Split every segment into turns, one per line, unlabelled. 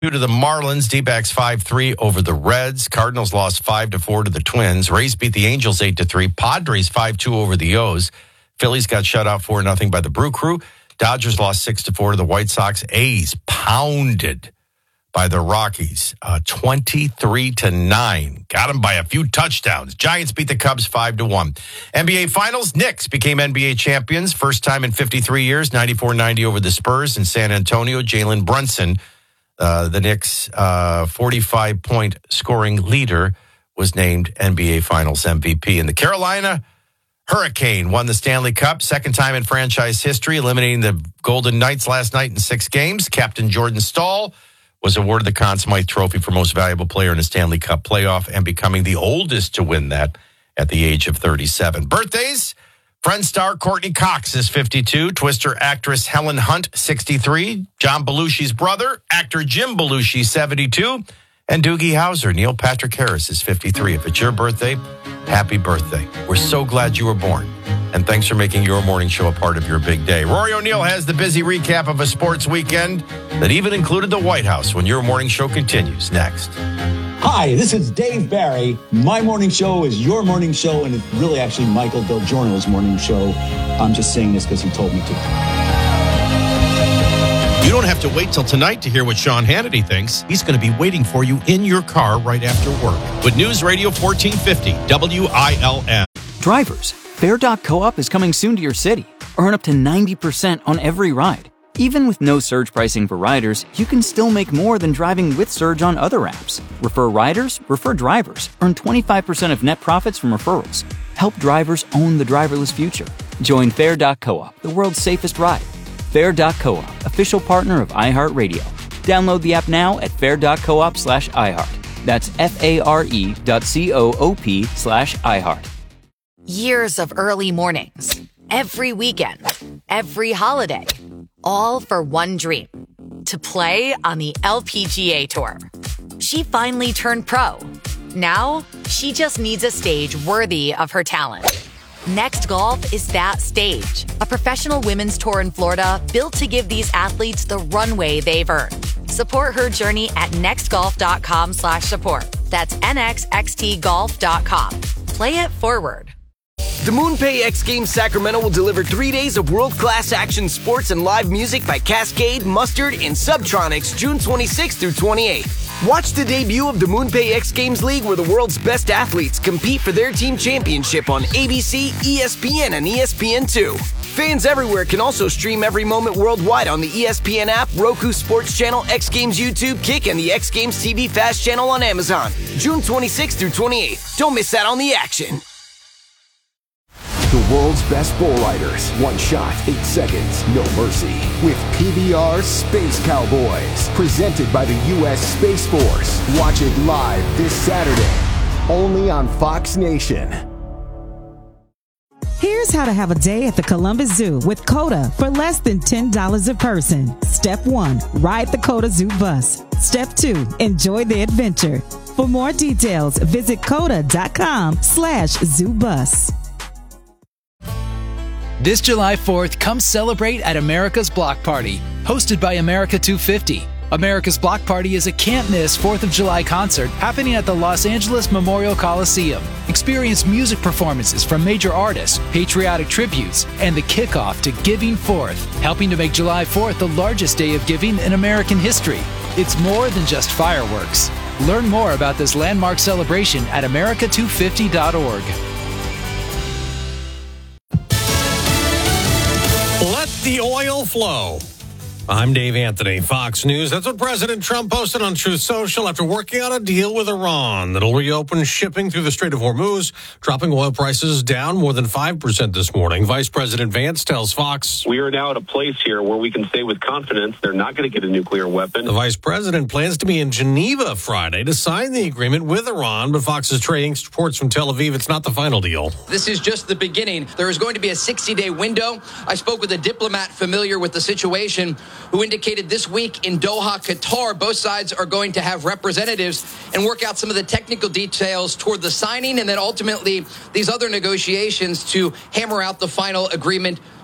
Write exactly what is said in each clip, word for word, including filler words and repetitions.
to the Marlins, D-backs five three over the Reds. Cardinals lost five to four to the Twins. Rays beat the Angels eight to three. Padres five two over the O's. Phillies got shut out four nothing by the Brew Crew. Dodgers lost six to four to the White Sox. A's pounded by the Rockies, uh, twenty-three to nine. Got them by a few touchdowns. Giants beat the Cubs five to one. N B A Finals, Knicks became N B A champions. First time in fifty-three years, ninety-four ninety over the Spurs in San Antonio. Jalen Brunson, uh, the Knicks' uh, forty-five point scoring leader, was named N B A Finals M V P. And the Carolina Hurricane won the Stanley Cup, second time in franchise history, eliminating the Golden Knights last night in six games. Captain Jordan Staal was awarded the Conn Smythe Trophy for Most Valuable Player in a Stanley Cup playoff and becoming the oldest to win that at the age of thirty-seven. Birthdays, Friends star Courtney Cox is fifty-two, Twister actress Helen Hunt, sixty-three, John Belushi's brother, actor Jim Belushi, seventy-two, and Doogie Howser, Neil Patrick Harris, is fifty-three. If it's your birthday, happy birthday. We're so glad you were born. And thanks for making your morning show a part of your big day. Rory O'Neill has the busy recap of a sports weekend that even included the White House when your morning show continues next.
Hi, this is Dave Barry. My morning show is your morning show, and it's really actually Michael Del Giorno's morning show. I'm just saying this because he told me to.
You don't have to wait till tonight to hear what Sean Hannity thinks. He's going to be waiting for you in your car right after work with News Radio fourteen fifty W I L M.
Drivers, Fair dot Co-op is coming soon to your city. Earn up to ninety percent on every ride. Even with no surge pricing for riders, you can still make more than driving with surge on other apps. Refer riders, refer drivers. Earn twenty-five percent of net profits from referrals. Help drivers own the driverless future. Join Fair dot Co-op, the world's safest ride. Fair dot Co-op, official partner of iHeartRadio. Download the app now at fair dot coop slash iHeart. That's F-A-R-E dot C-O-O-P slash iHeart.
Years of early mornings, every weekend, every holiday, all for one dream, to play on the L P G A Tour. She finally turned pro. Now, she just needs a stage worthy of her talent. Next Golf is that stage, a professional women's tour in Florida built to give these athletes the runway they've earned. Support her journey at nextgolf.com slash support. That's N X X T golf dot com. Play it forward.
The MoonPay X Games Sacramento will deliver three days of world-class action sports and live music by Cascade, Mustard, and Subtronics June twenty-sixth through twenty-eighth. Watch the debut of the MoonPay X Games League, where the world's best athletes compete for their team championship on A B C, E S P N, and E S P N two. Fans everywhere can also stream every moment worldwide on the E S P N app, Roku Sports Channel, X Games YouTube, Kick, and the X Games T V Fast Channel on Amazon. June twenty-sixth through twenty-eighth. Don't miss out on the action.
The world's best bull riders. One shot, eight seconds, no mercy. With P B R Space Cowboys. Presented by the U S Space Force. Watch it live this Saturday. Only on Fox Nation.
Here's how to have a day at the Columbus Zoo with COTA for less than ten dollars a person. Step one, ride the COTA Zoo bus. Step two, enjoy the adventure. For more details, visit COTA.com slash zoo bus.
This July fourth, come celebrate at America's Block Party, hosted by America two fifty. America's Block Party is a can't-miss fourth of July concert happening at the Los Angeles Memorial Coliseum. Experience music performances from major artists, patriotic tributes, and the kickoff to Giving Fourth, helping to make July fourth the largest day of giving in American history. It's more than just fireworks. Learn more about this landmark celebration at america two fifty dot org.
Let the oil flow. I'm Dave Anthony, Fox News. That's what President Trump posted on Truth Social after working out a deal with Iran that'll reopen shipping through the Strait of Hormuz, dropping oil prices down more than five percent this morning. Vice President Vance tells Fox,
"We are now at a place here where we can say with confidence they're not going to get a nuclear weapon."
The vice president plans to be in Geneva Friday to sign the agreement with Iran, but Fox's Trey Inks reports from Tel Aviv it's not the final deal.
This is just the beginning. There is going to be a sixty-day window. I spoke with a diplomat familiar with the situation who indicated this week in Doha, Qatar, both sides are going to have representatives and work out some of the technical details toward the signing and then ultimately these other negotiations to hammer out the final agreement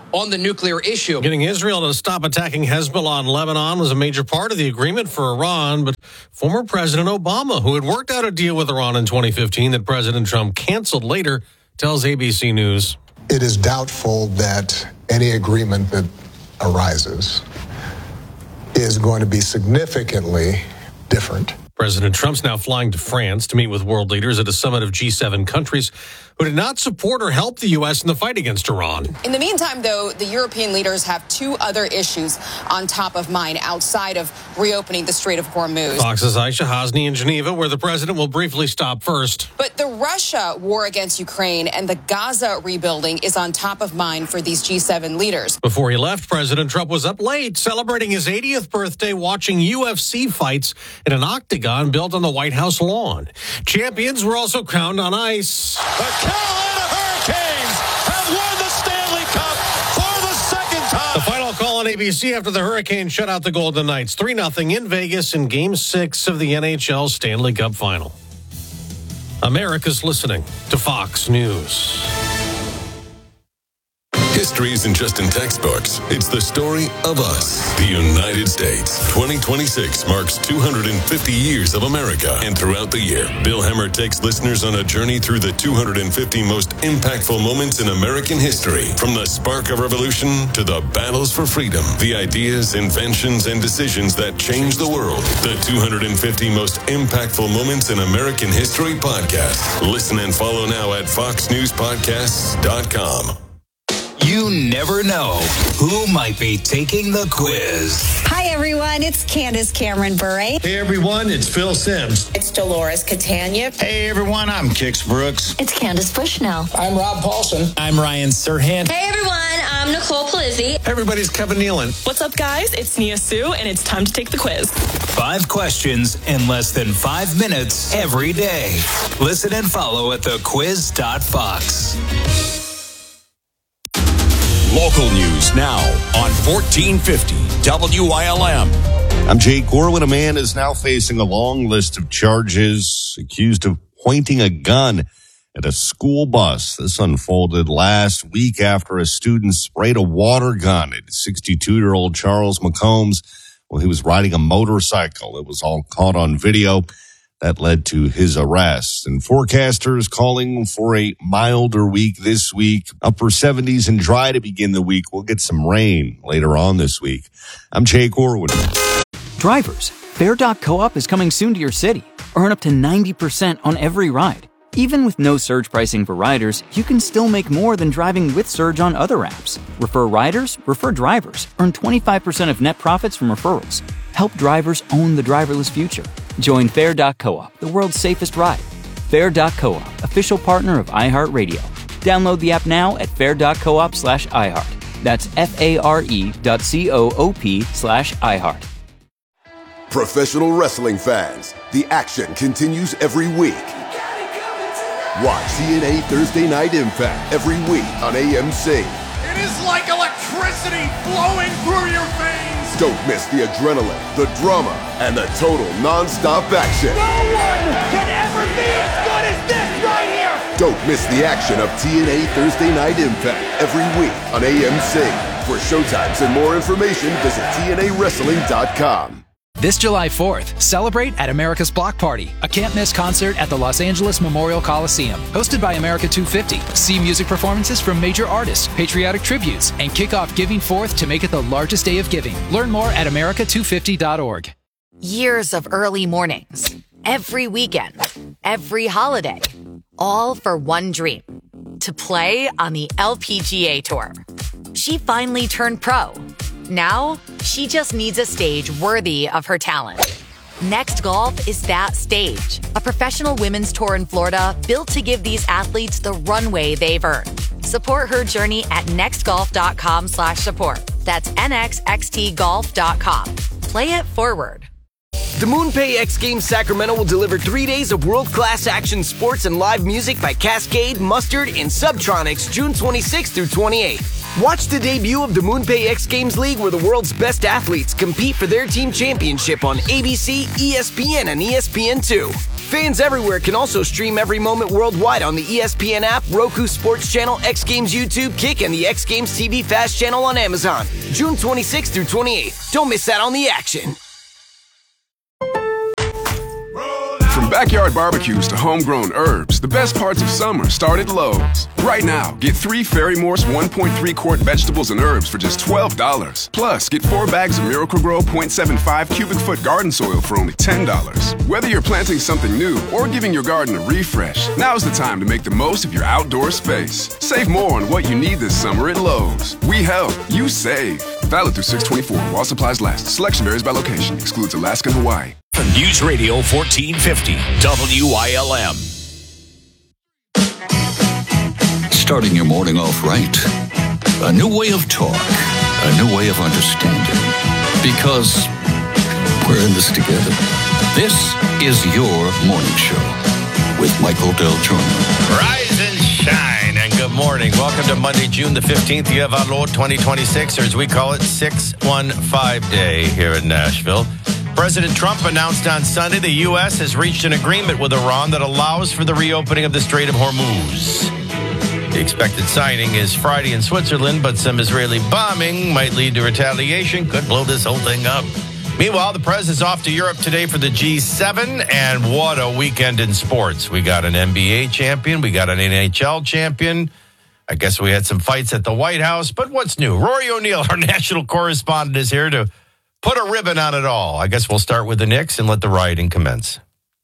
on the nuclear issue.
Getting Israel to stop attacking Hezbollah in Lebanon was a major part of the agreement for Iran, but former President Obama, who had worked out a deal with Iran in twenty fifteen that President Trump canceled later, tells A B C News.
It is doubtful that any agreement that arises is going to be significantly different.
President Trump's now flying to France to meet with world leaders at a summit of G seven countries who did not support or help the U S in the fight against Iran.
In the meantime, though, the European leaders have two other issues on top of mind outside of reopening the Strait of Hormuz.
Fox's Aisha Hasni in Geneva, where the president will briefly stop first.
But the Russia war against Ukraine and the Gaza rebuilding is on top of mind for these G seven leaders.
Before he left, President Trump was up late celebrating his eightieth birthday watching U F C fights in an octagon built on the White House lawn. Champions were also crowned on ice.
The Carolina Hurricanes have won the Stanley Cup for the second time.
The final call on A B C after the Hurricanes shut out the Golden Knights three nothing in Vegas in Game six of the N H L Stanley Cup Final. America's listening to Fox News.
History isn't just in textbooks. It's the story of us, the United States. twenty twenty-six marks two hundred fifty years of America. And throughout the year, Bill Hemmer takes listeners on a journey through the two hundred fifty most impactful moments in American history. From the spark of revolution to the battles for freedom, the ideas, inventions, and decisions that changed the world. The two hundred fifty most impactful moments in American history podcast. Listen and follow now at fox news podcasts dot com.
You never know who might be taking the quiz.
Hi, everyone. It's Candace Cameron Bure.
Hey, everyone. It's Phil Sims.
It's Dolores Catania.
Hey, everyone. I'm Kix Brooks.
It's Candace Bushnell.
I'm Rob Paulson.
I'm Ryan Serhant.
Hey, everyone. I'm Nicole Palizzi.
Everybody's Kevin Nealon.
What's up, guys? It's Nia Sue, and it's time to take the quiz.
Five questions in less than five minutes every day. Listen and follow at the quiz dot fox.
Local news now on fourteen fifty W I L M.
I'm Jay Corwin. A man is now facing a long list of charges accused of pointing a gun at a school bus. This unfolded last week after a student sprayed a water gun at sixty-two-year-old Charles McCombs while he was riding a motorcycle. It was all caught on video. That led to his arrest. And forecasters calling for a milder week this week. Upper seventies and dry to begin the week. We'll get some rain later on this week. I'm Jay Corwin.
Drivers, Fair dot Co-op is coming soon to your city. Earn up to ninety percent on every ride. Even with no surge pricing for riders, you can still make more than driving with surge on other apps. Refer riders, refer drivers. Earn twenty-five percent of net profits from referrals. Help drivers own the driverless future. Join Fair dot Co-op, the world's safest ride. Fair dot Co-op, official partner of iHeartRadio. Download the app now at fair dot coop slash iHeart. That's F-A-R-E dot C-O-O-P slash iHeart.
Professional wrestling fans, the action continues every week. Watch T N A Thursday Night Impact every week on A M C.
It is like electricity flowing through your veins.
Don't miss the adrenaline, the drama, and the total non-stop action.
No one can ever be as good as this right here.
Don't miss the action of T N A Thursday Night Impact every week on A M C. For showtimes and more information, visit T N A wrestling dot com.
This July fourth, celebrate at America's Block Party, a can't-miss concert at the Los Angeles Memorial Coliseum. Hosted by America two fifty. See music performances from major artists, patriotic tributes, and kick off Giving Fourth to make it the largest day of giving. Learn more at america two fifty dot org.
Years of early mornings, every weekend, every holiday, all for one dream, to play on the L P G A Tour. She finally turned pro. Now, she just needs a stage worthy of her talent. Next Golf is that stage. A professional women's tour in Florida built to give these athletes the runway they've earned. Support her journey at nextgolf.com slash support. That's N X X T golf dot com. Play it forward.
The MoonPay X Games Sacramento will deliver three days of world-class action sports and live music by Cascade, Mustard, and Subtronics June twenty-sixth through twenty-eighth. Watch the debut of the MoonPay X Games League where the world's best athletes compete for their team championship on A B C, E S P N, and E S P N two. Fans everywhere can also stream every moment worldwide on the E S P N app, Roku Sports Channel, X Games YouTube, Kick, and the X Games T V Fast channel on Amazon. June twenty-sixth through twenty-eighth. Don't miss out on the action.
From backyard barbecues to homegrown herbs, the best parts of summer start at Lowe's. Right now, get three Ferry Morse one point three quart vegetables and herbs for just twelve dollars. Plus, get four bags of Miracle-Gro point seven five cubic foot garden soil for only ten dollars. Whether you're planting something new or giving your garden a refresh, now's the time to make the most of your outdoor space. Save more on what you need this summer at Lowe's. We help, you save. Valid through six twenty-four while supplies last. Selection varies by location. Excludes Alaska and Hawaii.
News Radio fourteen fifty, W I L M.
Starting your morning off right. A new way of talk. A new way of understanding. Because we're in this together. This is your morning show with Michael Del Giorno.
Rise and shine, and good morning. Welcome to Monday, June the fifteenth, Year of our Lord twenty twenty-six, or as we call it, six one five Day here in Nashville. President Trump announced on Sunday the U S has reached an agreement with Iran that allows for the reopening of the Strait of Hormuz. The expected signing is Friday in Switzerland, but some Israeli bombing might lead to retaliation, could blow this whole thing up. Meanwhile, the president's off to Europe today for the G seven, and what a weekend in sports. We got an N B A champion, we got an N H L champion. I guess we had some fights at the White House, but what's new? Rory O'Neill, our national correspondent, is here to put a ribbon on it all. I guess we'll start with the Knicks and let the rioting commence.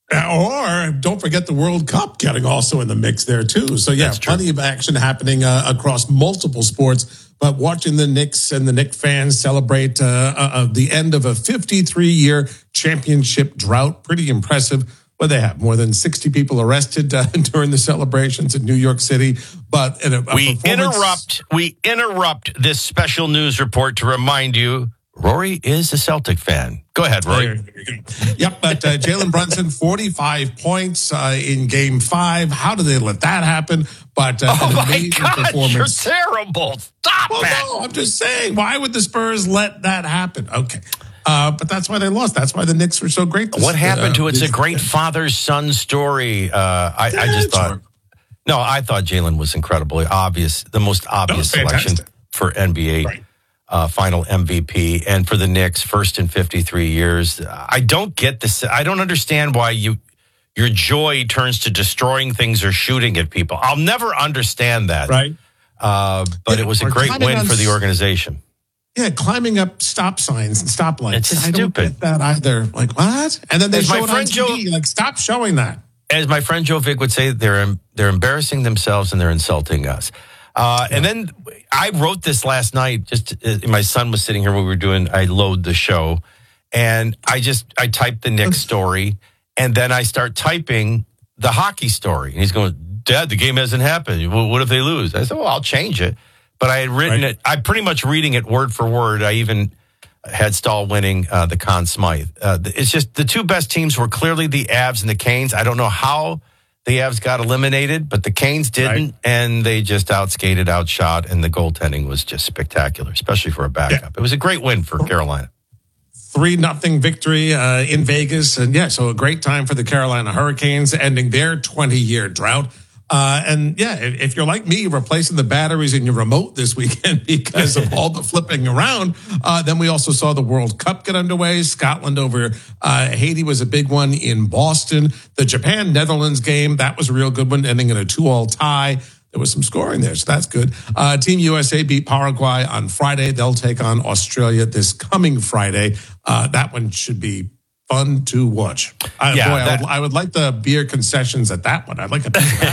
Or don't forget the World Cup getting also in the mix there, too. So, yeah, plenty of action happening uh, across multiple sports. But watching the Knicks and the Knicks fans celebrate uh, uh, the end of a fifty-three year championship drought, pretty impressive. Well, they have more than sixty people arrested uh, during the celebrations in New York City. But in a, a
we interrupt. We interrupt this special news report to remind you Rory is a Celtic fan. Go ahead, Rory.
Yep, but uh, Jalen Brunson, forty-five points uh, in Game Five. How did they let that happen? But uh,
oh
an
my
amazing
God,
performance.
You're terrible. Stop
well,
it.
No, I'm just saying. Why would the Spurs let that happen? Okay. Uh, but that's why they lost. That's why the Knicks were so great. This,
what happened
uh,
to it's
this,
a great father-son story. Uh, I, I just thought, no, I thought Jalen was incredibly obvious, the most obvious selection for N B A right. uh, final M V P, and for the Knicks, first in fifty-three years. I don't get this. I don't understand why you your joy turns to destroying things or shooting at people. I'll never understand that.
Right.
Uh, but yeah, it was a great win on, for the organization.
Yeah, climbing up stop signs and stop lights.
It's
I
stupid.
don't get that either. Like, what? And then they
As
show it
my
on T V.
Joe,
like, stop showing that.
As my friend Joe Vick would say, they're they're embarrassing themselves and they're insulting us. Uh, yeah. And then I wrote this last night. Just uh, my son was sitting here when we were doing. I load the show, and I just I typed the Knicks story, and then I start typing the hockey story. And he's going, "Dad, the game hasn't happened. Well, what if they lose?" I said, "Well, I'll change it." But I had written right. it. I'm pretty much reading it word for word. I even had Stahl winning uh, the Conn Smythe. Uh, it's just the two best teams were clearly the Avs and the Canes. I don't know how the Avs got eliminated, but the Canes didn't, right. and they just outskated, outshot, and the goaltending was just spectacular, especially for a backup. Yeah. It was a great win for Carolina.
Three nothing victory uh, in Vegas, and yeah, so a great time for the Carolina Hurricanes, ending their twenty year drought. Uh, and yeah, if you're like me, replacing the batteries in your remote this weekend because of all the flipping around, uh, then we also saw the World Cup get underway. Scotland over uh, Haiti was a big one in Boston. The Japan-Netherlands game, that was a real good one, ending in a two all tie. There was some scoring there, so that's good. Uh, Team U S A beat Paraguay on Friday. They'll take on Australia this coming Friday. Uh, that one should be fun to watch. I,
yeah,
boy,
that,
I, would, I would like the beer concessions at that one. I'd like a piece of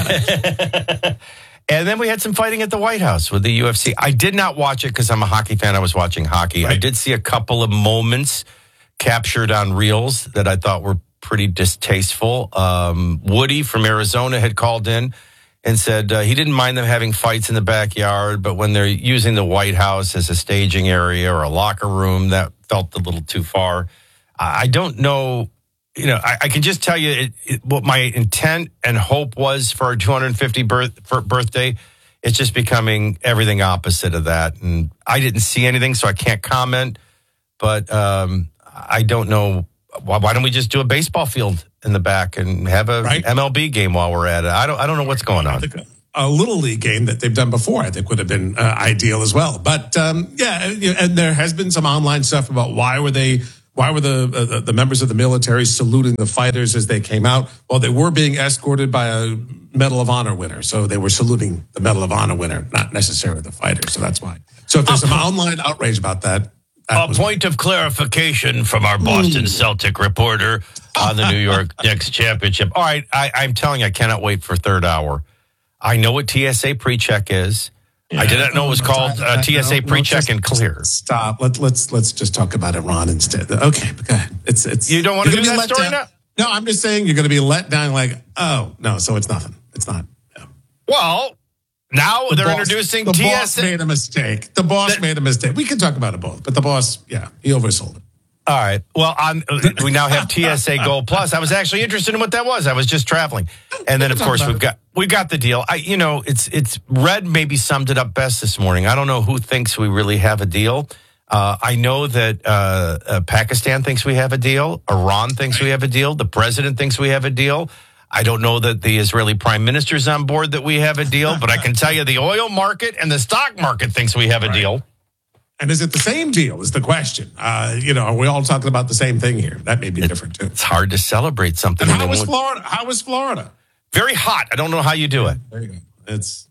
that.
And then we had some fighting at the White House with the U F C. I did not watch it because I'm a hockey fan. I was watching hockey. Right. I did see a couple of moments captured on reels that I thought were pretty distasteful. Um, Woody from Arizona had called in and said uh, he didn't mind them having fights in the backyard, but when they're using the White House as a staging area or a locker room, that felt a little too far. I don't know, you know, I, I can just tell you it, it, what my intent and hope was for our two hundred fiftieth birth, for birthday. It's just becoming everything opposite of that. And I didn't see anything, so I can't comment. But um, I don't know why, why don't we just do a baseball field in the back and have a right. M L B game while we're at it? I don't I don't know what's going on.
A Little League game that they've done before, I think, would have been uh, ideal as well. But um, yeah, and there has been some online stuff about why were they, why were the, uh, the the members of the military saluting the fighters as they came out? Well, they were being escorted by a Medal of Honor winner, so they were saluting the Medal of Honor winner, not necessarily the fighter. So that's why. So if there's some online outrage about that.
A point of clarification from our Boston Celtic reporter on the New York Knicks championship. All right, I, I'm telling you, I cannot wait for third hour. I know what T S A pre-check is. Yeah, I did not know it was called uh, T S A no, pre-check no, and clear.
Stop. Let, let's let's just talk about Iran instead. Okay, go ahead. It's it's.
You don't want to do that story now?
No, I'm just saying you're going to be let down. Like, oh no, so it's nothing. It's not. No.
Well, now
the
they're
boss,
introducing
the
T S A.
The boss made a mistake. The boss the, made a mistake. We can talk about it both, but the boss, yeah, he oversold it.
All right. Well, I'm, we now have T S A Gold Plus. I was actually interested in what that was. I was just traveling, and then of course we've got we got the deal. I, you know, it's it's Red maybe summed it up best this morning. I don't know who thinks we really have a deal. Uh, I know that uh, uh, Pakistan thinks we have a deal. Iran thinks we have a deal. The president thinks we have a deal. I don't know that the Israeli prime minister's on board that we have a deal, but I can tell you the oil market and the stock market thinks we have a right. deal.
And is it the same deal is the question. Uh, you know, are we all talking about the same thing here? That may be
it,
different, too.
It's hard to celebrate something.
And how was Florida? How was Florida?
Very hot. I don't know how you do it.
There you go. It's.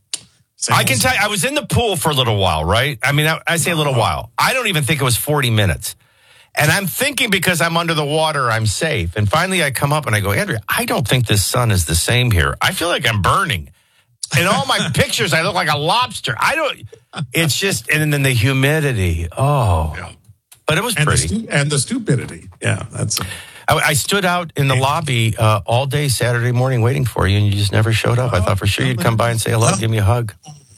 I can tell you, I was in the pool for a little while, right? I mean, I, I say a little while. I don't even think it was forty minutes. And I'm thinking because I'm under the water, I'm safe. And finally I come up and I go, Andrea, I don't think this sun is the same here. I feel like I'm burning. In all my pictures, I look like a lobster. I don't, it's just, and then the humidity. Oh, yeah. But it was
and
pretty.
The stu- and the stupidity. Yeah, that's.
I, I stood out in the lobby uh, all day Saturday morning waiting for you, and you just never showed up. I thought for sure you'd come by and say hello, give me a hug.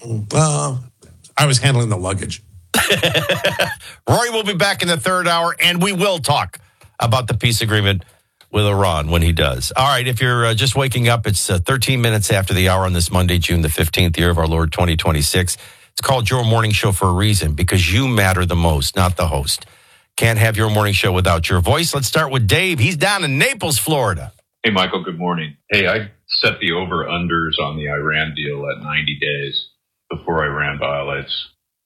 Well, I was handling the luggage.
Rory will be back in the third hour, and we will talk about the peace agreement with Iran when he does. All right, if you're uh, just waking up, it's uh, thirteen minutes after the hour on this Monday, June the fifteenth, year of our Lord twenty twenty-six. It's called Your Morning Show for a reason, because you matter the most, not the host. Can't have your morning show without your voice. Let's start with Dave. He's down in Naples, Florida.
Hey, Michael, good morning. Hey, I set the over-unders on the Iran deal at ninety days before Iran violates.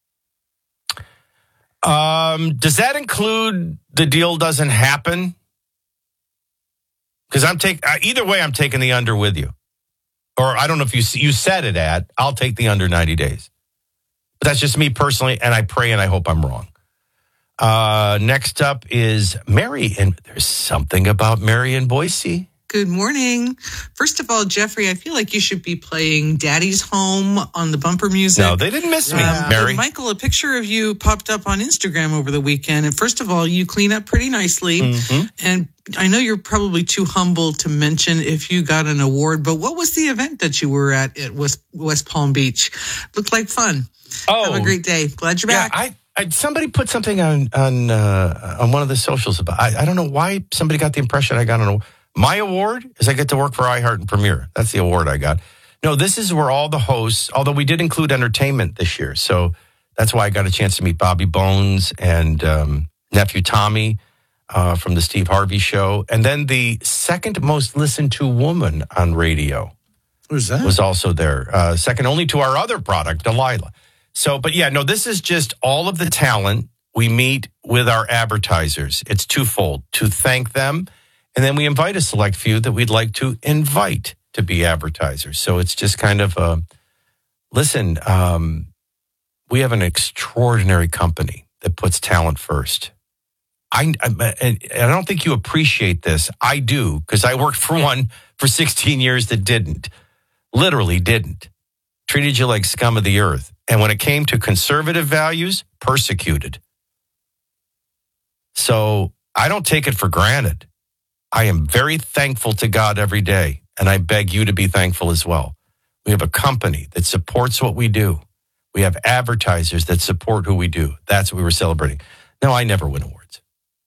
Um, does that include the deal doesn't happen? Because I'm take uh, either way, I'm taking the under with you. Or I don't know if you you said it at. I'll take the under ninety days. But that's just me personally, and I pray and I hope I'm wrong. Uh, next up is Mary, and there's something about Mary in Boise.
Good morning. First of all, Jeffrey, I feel like you should be playing Daddy's Home on the bumper music.
No, they didn't miss me,
um,
Mary.
Michael, a picture of you popped up on Instagram over the weekend. And first of all, you clean up pretty nicely. Mm-hmm. And I know you're probably too humble to mention if you got an award, but what was the event that you were at at West, West Palm Beach? Looked like fun.
Oh,
have a great day. Glad you're
yeah,
back.
I, I, somebody put something on on uh, on one of the socials about. I, I don't know why somebody got the impression I got an award. My award is I get to work for iHeart and Premiere. That's the award I got. No, this is where all the hosts, although we did include entertainment this year. So that's why I got a chance to meet Bobby Bones and um, nephew Tommy uh, from the Steve Harvey Show. And then the second most listened to woman on radio.
Who's that?
Was also there. Uh, second only to our other product, Delilah. So, but yeah, no, this is just all of the talent we meet with our advertisers. It's twofold, to thank them. And then we invite a select few that we'd like to invite to be advertisers. So it's just kind of a, listen, um, we have an extraordinary company that puts talent first. I, I, I don't think you appreciate this. I do, because I worked for one for sixteen years that didn't, literally didn't. Treated you like scum of the earth. And when it came to conservative values, persecuted. So I don't take it for granted. I am very thankful to God every day, and I beg you to be thankful as well. We have a company that supports what we do. We have advertisers that support who we do. That's what we were celebrating. No, I never win awards.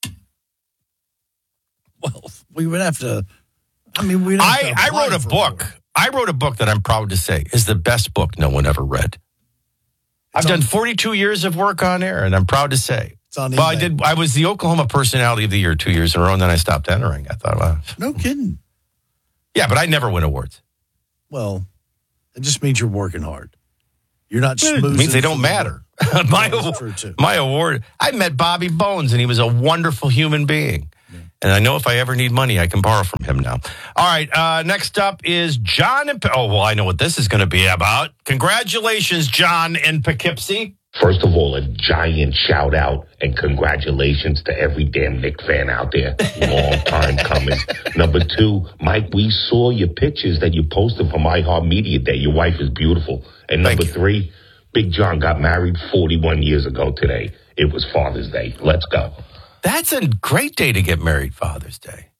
Well, we would have to, I mean, we.
I, I wrote a book. One. I wrote a book that I'm proud to say is the best book no one ever read. It's I've on, done forty-two years of work on air, and I'm proud to say
on
Well, I
eBay.
did. I was the Oklahoma Personality of the Year two years in a row, and then I stopped entering. I thought, well,
No kidding.
yeah, but I never win awards.
Well, it just means you're working hard. You're not
It
smooth.
means they don't matter. my, award, my award, I met Bobby Bones, and he was a wonderful human being. Yeah. And I know if I ever need money, I can borrow from him now. All right, uh, next up is John in... Oh, well, I know what this is going to be about. Congratulations, John in Poughkeepsie.
First of all, a giant shout out and congratulations to every damn Knick fan out there. Long time coming. Number two, Mike, we saw your pictures that you posted from iHeartMedia Day. Your wife is beautiful. And number three, Big John got married forty-one years ago today. It was Father's Day. Let's go.
That's a great day to get married, Father's Day.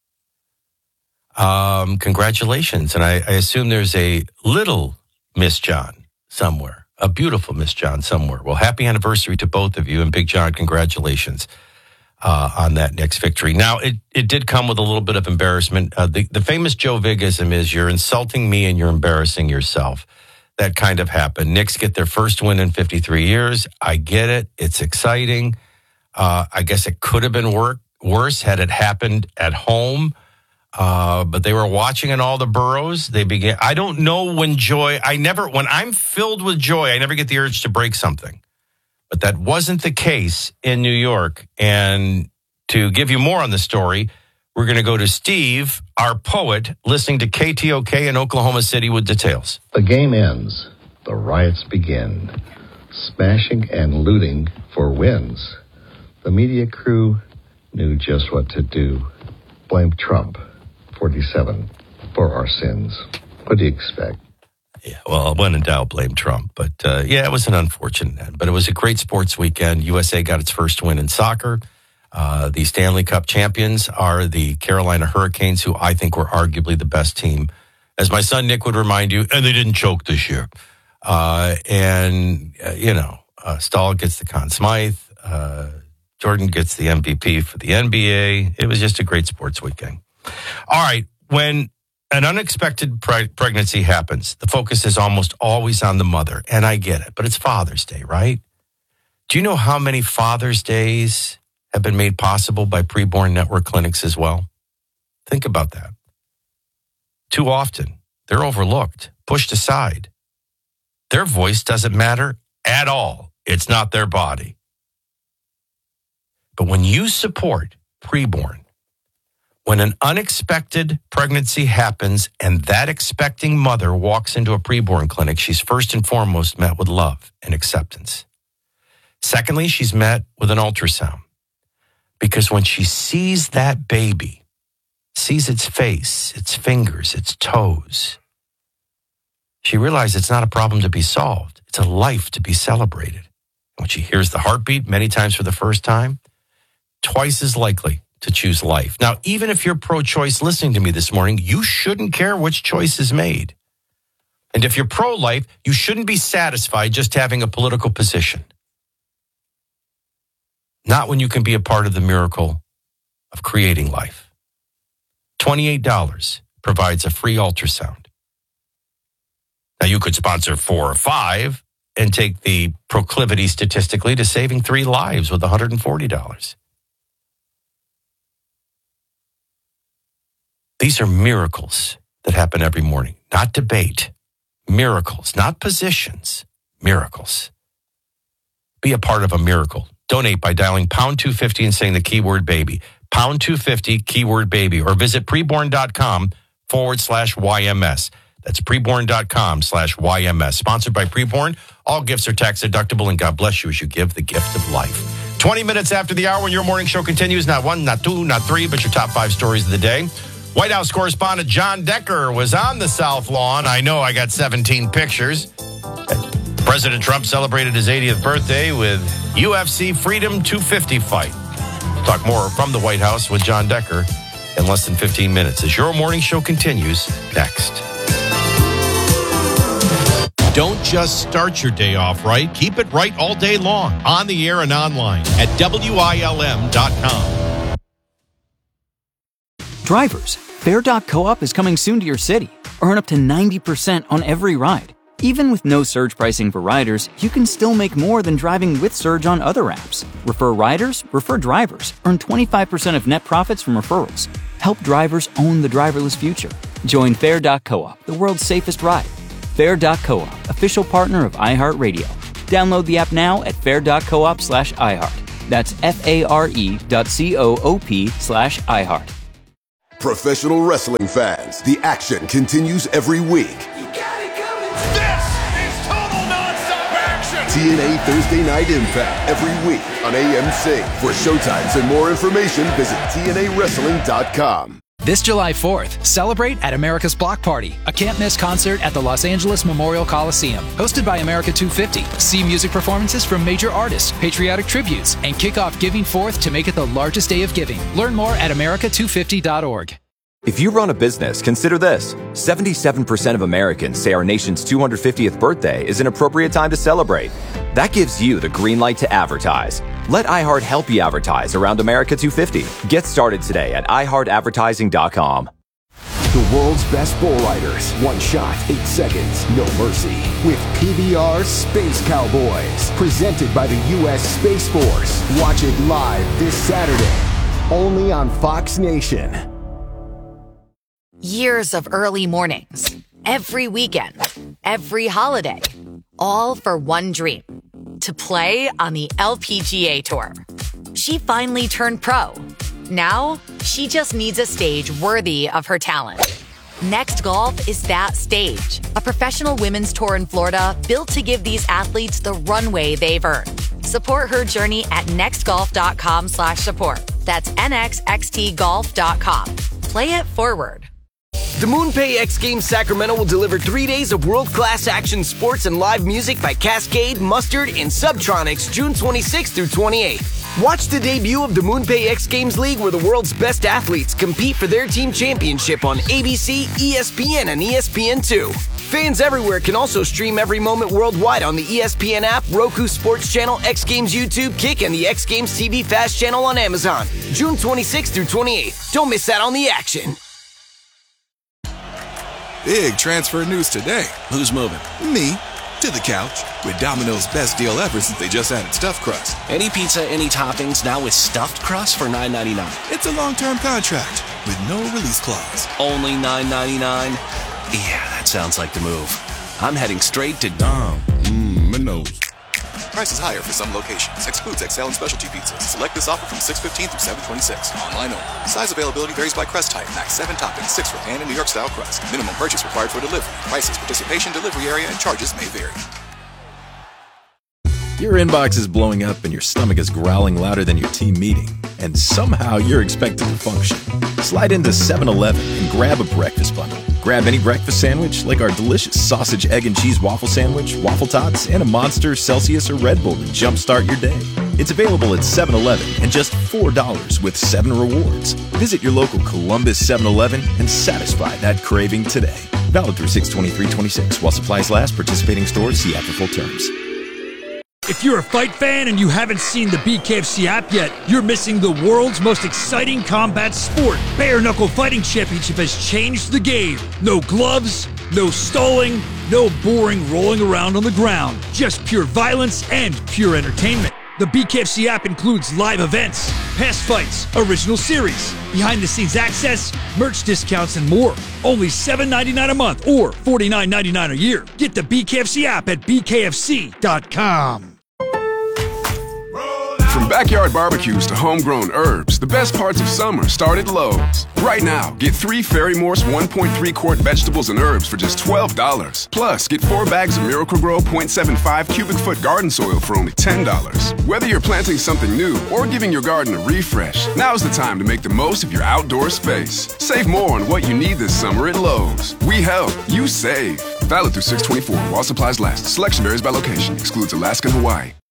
Um, congratulations. And I, I assume there's a little Miss John somewhere. A beautiful Miss John somewhere. Well, happy anniversary to both of you. And Big John, congratulations uh, on that Knicks victory. Now, it, it did come with a little bit of embarrassment. Uh, the, the famous Joe Vigism is you're insulting me and you're embarrassing yourself. That kind of happened. Knicks get their first win in fifty-three years. I get it. It's exciting. Uh, I guess it could have been work, worse had it happened at home. Uh, but they were watching in all the boroughs. They began. I don't know when joy, I never, when I'm filled with joy, I never get the urge to break something. But that wasn't the case in New York. And to give you more on the story, we're going to go to Steve, our poet, listening to K T O K in Oklahoma City with details.
The game ends. The riots begin. Smashing and looting for wins. The media crew knew just what to do. Blame Trump. forty-seven for our sins. What do you expect?
Yeah, well, when in doubt, blame Trump. But uh, yeah, it was an unfortunate end. But it was a great sports weekend. U S A got its first win in soccer. Uh, the Stanley Cup champions are the Carolina Hurricanes, who I think were arguably the best team. As my son Nick would remind you, and they didn't choke this year. Uh, and, uh, you know, uh, Stahl gets the Conn Smythe. Uh, Jordan gets the M V P for the N B A. It was just a great sports weekend. All right, when an unexpected pre- pregnancy happens, the focus is almost always on the mother, and I get it, but it's Father's Day, right? Do you know how many Father's Days have been made possible by preborn network clinics as well? Think about that. Too often, they're overlooked, pushed aside. Their voice doesn't matter at all. It's not their body. But when you support preborn, when an unexpected pregnancy happens and that expecting mother walks into a preborn clinic, she's first and foremost met with love and acceptance. Secondly, she's met with an ultrasound. Because when she sees that baby, sees its face, its fingers, its toes, she realizes it's not a problem to be solved. It's a life to be celebrated. When she hears the heartbeat many times for the first time, twice as likely to choose life. Now, even if you're pro-choice listening to me this morning, you shouldn't care which choice is made. And if you're pro-life, you shouldn't be satisfied just having a political position. Not when you can be a part of the miracle of creating life. twenty-eight dollars provides a free ultrasound. Now, you could sponsor four or five and take the proclivity statistically to saving three lives with one hundred forty dollars. These are miracles that happen every morning, not debate. Miracles, not positions, miracles. Be a part of a miracle. Donate by dialing pound two fifty and saying the keyword baby. Pound two fifty, keyword baby, or visit preborn.com forward slash YMS. That's preborn.com slash YMS. Sponsored by Preborn. All gifts are tax deductible, and God bless you as you give the gift of life. twenty minutes after the hour when your morning show continues. Not one, not two, not three, but your top five stories of the day. White House correspondent John Decker was on the South Lawn. I know I got seventeen pictures. President Trump celebrated his eightieth birthday with U F C Freedom two fifty fight. We'll talk more from the White House with John Decker in less than fifteen minutes as your morning show continues next. Don't just start your day off right. Keep it right all day long, on the air and online at W I L M dot com.
Drivers, Fair dot co op is coming soon to your city. Earn up to ninety percent on every ride. Even with no surge pricing for riders, you can still make more than driving with Surge on other apps. Refer riders, refer drivers. Earn twenty-five percent of net profits from referrals. Help drivers own the driverless future. Join Fair dot coop, the world's safest ride. Fair dot coop, official partner of iHeartRadio. Download the app now at fair dot coop slash iHeart. That's F-A-R-E dot C-O-O-P slash iHeart.
Professional wrestling fans, the action continues every week.
This is total nonstop action.
T N A Thursday Night Impact every week on A M C. For showtimes and more information, visit T N A wrestling dot com.
This July fourth, celebrate at America's Block Party, a can't-miss concert at the Los Angeles Memorial Coliseum. Hosted by America two fifty. See music performances from major artists, patriotic tributes, and kick off Giving Fourth to make it the largest day of giving. Learn more at America two fifty dot org.
If you run a business, consider this. seventy-seven percent of Americans say our nation's two hundred fiftieth birthday is an appropriate time to celebrate. That gives you the green light to advertise. Let iHeart help you advertise around America two fifty. Get started today at i heart advertising dot com.
The world's best bull riders. One shot, eight seconds, no mercy. With P B R Space Cowboys. Presented by the U S Space Force. Watch it live this Saturday. Only on Fox Nation.
Years of early mornings, every weekend, every holiday, all for one dream, to play on the L P G A Tour. She finally turned pro. Now, she just needs a stage worthy of her talent. Next Golf is that stage, a professional women's tour in Florida built to give these athletes the runway they've earned. Support her journey at nextgolf.com slash support. That's N X X T golf dot com. Play it forward.
The MoonPay X Games Sacramento will deliver three days of world-class action sports and live music by Cascade, Mustard, and Subtronics June twenty-sixth through twenty-eighth. Watch the debut of the MoonPay X Games League, where the world's best athletes compete for their team championship on A B C, E S P N, and E S P N two. Fans everywhere can also stream every moment worldwide on the E S P N app, Roku Sports Channel, X Games YouTube, Kick, and the X Games T V Fast Channel on Amazon. June twenty-sixth through twenty-eighth. Don't miss out on the action.
Big transfer news today. Who's moving? Me. To the couch. With Domino's best deal ever since they just added stuffed crust.
Any pizza, any toppings, now with stuffed crust for nine ninety-nine.
It's a long-term contract with no release clause.
Only nine ninety-nine? Yeah, that sounds like the move. I'm heading straight to Dom.
Mmm, my nose. Prices higher for some locations. Excludes X L and specialty pizzas. Select this offer from six fifteen through seven twenty-six. Online only. Size availability varies by crust type. Max seven toppings, six for pan and New York style crust. Minimum purchase required for delivery. Prices, participation, delivery area, and charges may vary.
Your inbox is blowing up and your stomach is growling louder than your team meeting. And somehow you're expected to function. Slide into seven eleven and grab a breakfast bundle. Grab any breakfast sandwich like our delicious sausage, egg, and cheese waffle sandwich, waffle tots, and a Monster, Celsius, or Red Bull to jumpstart your day. It's available at seven eleven and just four dollars with seven rewards. Visit your local Columbus seven eleven and satisfy that craving today. Valid through six twenty-three twenty-six. While supplies last, participating stores see after full terms.
If you're a fight fan and you haven't seen the B K F C app yet, you're missing the world's most exciting combat sport. Bare Knuckle Fighting Championship has changed the game. No gloves, no stalling, no boring rolling around on the ground. Just pure violence and pure entertainment. The B K F C app includes live events, past fights, original series, behind-the-scenes access, merch discounts, and more. Only seven ninety-nine a month or forty-nine ninety-nine a year. Get the B K F C app at b k f c dot com.
From backyard barbecues to homegrown herbs, the best parts of summer start at Lowe's. Right now, get three Ferry Morse one point three quart vegetables and herbs for just twelve dollars. Plus, get four bags of Miracle-Gro zero point seven five cubic foot garden soil for only ten dollars. Whether you're planting something new or giving your garden a refresh, now's the time to make the most of your outdoor space. Save more on what you need this summer at Lowe's. We help, you save. Valid through six twenty-four while supplies last. Selection varies by location. Excludes Alaska and Hawaii.